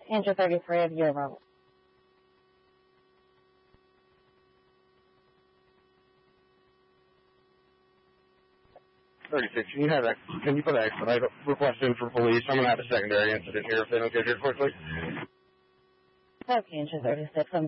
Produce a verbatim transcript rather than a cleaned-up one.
Inch thirty-three of Euro. thirty-six, can you have that, can you put an expedite request in for police? I'm going to have a secondary incident here if they don't get here quickly. Okay, Inch thirty-six. I'm